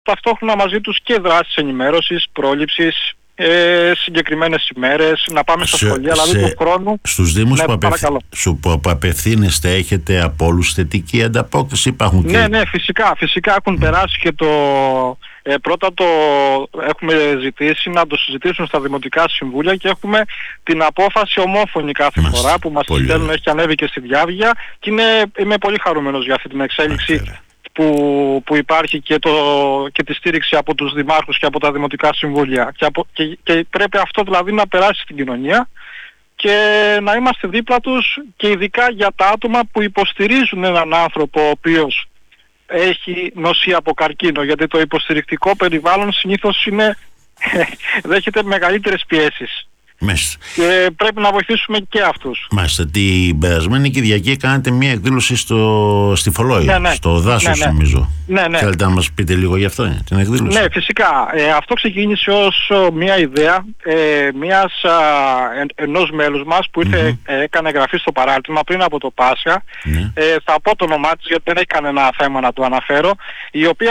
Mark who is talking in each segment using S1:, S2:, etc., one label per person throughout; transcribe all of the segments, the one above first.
S1: ταυτόχρονα μαζί τους και δράσεις ενημέρωσης, πρόληψης, συγκεκριμένες ημέρες, να πάμε στα σχολεία, δηλαδή του χρόνου.
S2: Στους Δήμους που απευθύνεστε έχετε από όλους θετική ανταπόκριση? Υπάρχουν και...
S1: Ναι, φυσικά έχουν περάσει και το... πρώτα το έχουμε ζητήσει να το συζητήσουν στα Δημοτικά Συμβούλια και έχουμε την απόφαση ομόφωνη κάθε φορά που μας στέλνουν, έχει ανέβει και στη διάβγεια και είμαι πολύ χαρούμενος για αυτή την εξέλιξη που υπάρχει και τη στήριξη από τους δημάρχους και από τα Δημοτικά Συμβούλια και πρέπει αυτό δηλαδή να περάσει στην κοινωνία και να είμαστε δίπλα τους και ειδικά για τα άτομα που υποστηρίζουν έναν άνθρωπο ο οποίος έχει νοσεί από καρκίνο, γιατί το υποστηρικτικό περιβάλλον συνήθως δέχεται μεγαλύτερες πιέσεις.
S2: Μάλιστα.
S1: Και πρέπει να βοηθήσουμε και αυτούς.
S2: Μάλιστα. Την περασμένη Κυριακή κάνετε μια εκδήλωση στη Φολόη, στο δάσος νομίζω. Ναι. Θέλετε να μας πείτε λίγο γι' αυτό, την εκδήλωση?
S1: Ναι, φυσικά. Αυτό ξεκίνησε ως μια ιδέα ενός μέλους μας που έκανε εγγραφή στο παράρτημα πριν από το Πάσχα. Θα πω το όνομά της γιατί δεν έχει κανένα θέμα να το αναφέρω. Η οποία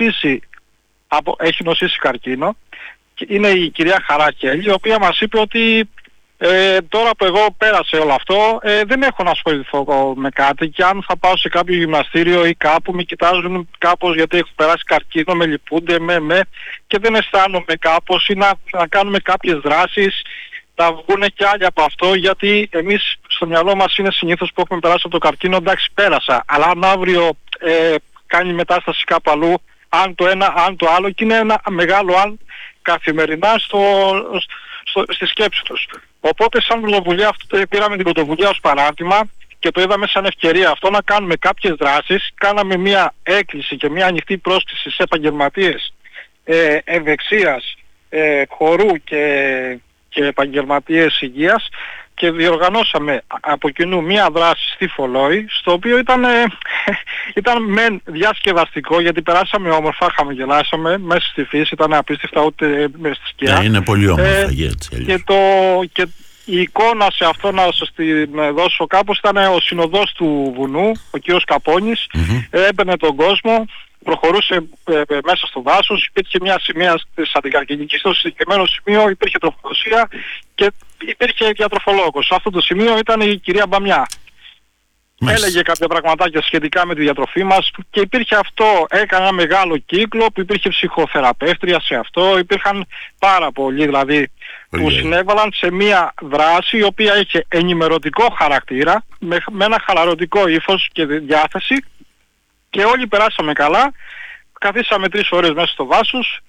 S1: έχει νοσήσει καρκίνο. Είναι η κυρία Χαράκελη, η οποία μας είπε ότι τώρα που εγώ πέρασε όλο αυτό δεν έχω να ασχοληθώ με κάτι και αν θα πάω σε κάποιο γυμναστήριο ή κάπου με κοιτάζουν κάπως γιατί έχω περάσει καρκίνο, με λυπούνται, και δεν αισθάνομαι κάπως ή να κάνουμε κάποιες δράσεις, θα βγουν και άλλοι από αυτό, γιατί εμείς στο μυαλό μας είναι συνήθως που έχουμε περάσει από το καρκίνο, εντάξει πέρασα, αλλά αν αύριο κάνει μετάσταση κάπου αλλού, αν το ένα, αν το άλλο, και είναι ένα μεγάλο αν καθημερινά στη σκέψη τους. Οπότε σαν πρωτοβουλία πήραμε την πρωτοβουλία ως παράρτημα και το είδαμε σαν ευκαιρία αυτό να κάνουμε κάποιες δράσεις. Κάναμε μια έκκληση και μια ανοιχτή πρόσκληση σε επαγγελματίες ευεξίας, χορού και επαγγελματίες υγείας και διοργανώσαμε από κοινού μία δράση στη Φολόη, στο οποίο ήταν μεν διασκεδαστικό γιατί περάσαμε όμορφα, χαμογελάσαμε μέσα στη φύση, ήταν απίστευτα ούτε μέσα στη σκιά.
S2: Ναι, είναι πολύ όμορφα
S1: και η εικόνα σε αυτό να σας την δώσω κάπως ήταν ο συνοδός του βουνού, ο κύριος Καπώνης, έμπαινε τον κόσμο, προχωρούσε μέσα στο δάσος, υπήρχε μια σημαία της αντικαρκινικής, στο συγκεκριμένο σημείο υπήρχε τροφοδοσία και υπήρχε διατροφολόγος. Σε αυτό το σημείο ήταν η κυρία Μπαμιά. Έλεγε κάποια πραγματάκια σχετικά με τη διατροφή μας και υπήρχε αυτό, έκανε ένα μεγάλο κύκλο που υπήρχε ψυχοθεραπεύτρια σε αυτό, υπήρχαν πάρα πολλοί δηλαδή που συνέβαλαν σε μια δράση η οποία είχε ενημερωτικό χαρακτήρα, με ένα χαλαρωτικό ύφος και διάθεση και όλοι περάσαμε καλά, καθίσαμε 3 ώρες μέσα στο δάσος